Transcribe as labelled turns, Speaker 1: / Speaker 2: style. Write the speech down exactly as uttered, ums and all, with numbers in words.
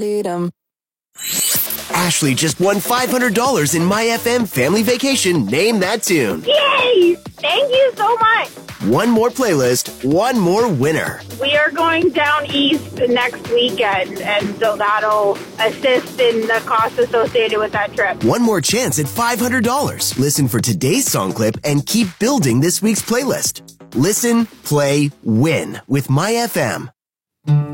Speaker 1: Ashley just won five hundred dollars in MyFM Family Vacation. Name that tune.
Speaker 2: Yay! Thank you so much.
Speaker 1: One more playlist, one more winner.
Speaker 2: We are going down east next weekend, and so that'll assist in the cost associated with that trip.
Speaker 1: One more chance at five hundred dollars. Listen for today's song clip and keep building this week's playlist. Listen, play, win with MyFM.